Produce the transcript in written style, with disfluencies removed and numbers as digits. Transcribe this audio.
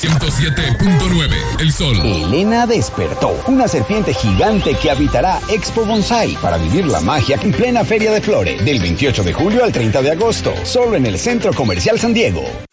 107.9, El Sol. Elena despertó. Una serpiente gigante que habitará Expo Bonsai para vivir la magia en plena Feria de Flores. Del 28 de julio al 30 de agosto. Solo en el Centro Comercial San Diego.